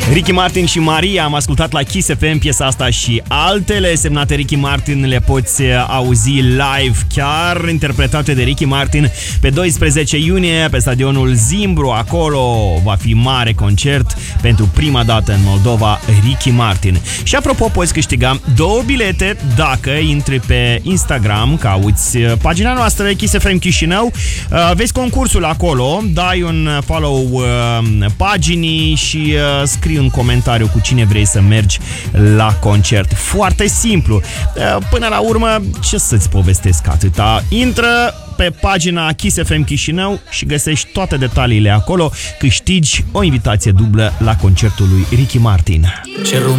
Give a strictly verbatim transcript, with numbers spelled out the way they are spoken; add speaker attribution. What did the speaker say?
Speaker 1: Ricky Martin și Maria, am ascultat la Kiss F M piesa asta și altele semnate Ricky Martin, le poți auzi live, chiar interpretate de Ricky Martin pe doisprezece iunie pe stadionul Zimbru. Acolo va fi mare concert pentru prima dată în Moldova, Ricky Martin. Și apropo, poți câștiga două bilete dacă intri pe Instagram, cauți pagina noastră Kiss F M Chișinău, vezi concursul acolo, dai un follow paginii și scrii un comentariu cu cine vrei să mergi la concert. Foarte simplu. Până la urmă, ce să-ți povestesc atâta? Intră pe pagina Kiss F M Chișinău și găsești toate detaliile acolo. Câștigi o invitație dublă la concertul lui Ricky Martin.